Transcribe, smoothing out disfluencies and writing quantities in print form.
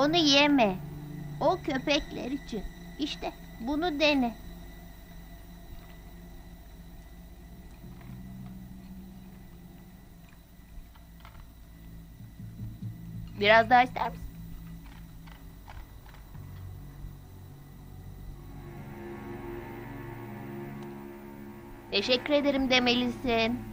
Onu yeme. O köpekler için. İşte bunu dene. Biraz daha ister misin? Teşekkür ederim demelisin.